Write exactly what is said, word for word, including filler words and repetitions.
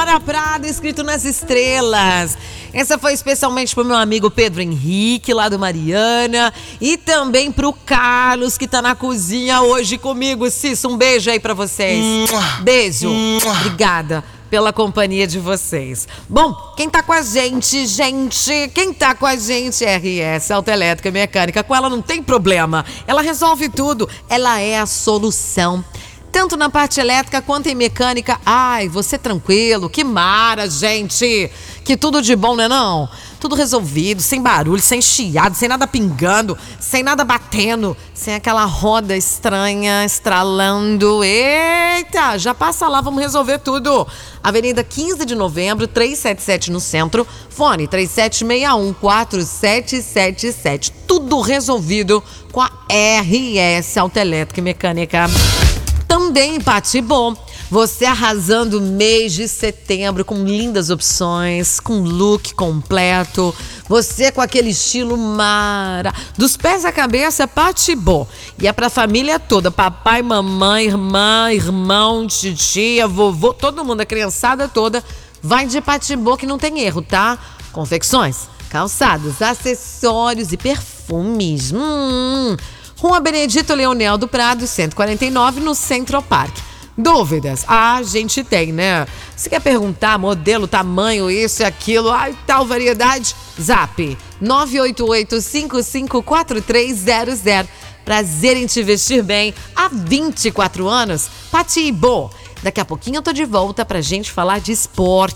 Bora Prado, escrito nas estrelas. Essa foi especialmente pro meu amigo Pedro Henrique, lá do Mariana. E também pro Carlos, que tá na cozinha hoje comigo. Cício, um beijo aí pra vocês. Beijo. Obrigada pela companhia de vocês. Bom, quem tá com a gente, gente, quem tá com a gente é R S, Autoelétrica e Mecânica. Com ela não tem problema. Ela resolve tudo. Ela é a solução. Tanto na parte elétrica quanto em mecânica. Ai, você tranquilo, que mara, gente. Que tudo de bom, né não? Tudo resolvido, sem barulho, sem chiado, sem nada pingando, sem nada batendo, sem aquela roda estranha estralando. Eita, já passa lá, vamos resolver tudo. Avenida quinze de novembro, trezentos e setenta e sete no centro. Fone três sete seis um, quatro sete sete sete. Tudo resolvido com a R S Autoelétrica e Mecânica. Também em Patibom, você arrasando mês de setembro com lindas opções, com look completo, você com aquele estilo mara, dos pés à cabeça, Patibom. E é pra família toda, papai, mamãe, irmã, irmão, titia, vovô, todo mundo, a criançada toda, vai de Patibom que não tem erro, tá? Confecções, calçados, acessórios e perfumes. Hum... Rua Benedito Leonel do Prado, cento e quarenta e nove, no Central Park. Dúvidas? Ah, a gente tem, né? Se quer perguntar modelo, tamanho, isso e aquilo, ai, tal variedade, zap nove oito oito, cinco cinco quatro três zero zero. Prazer em te vestir bem há vinte e quatro anos. Patibom. Daqui a pouquinho eu tô de volta pra gente falar de esporte.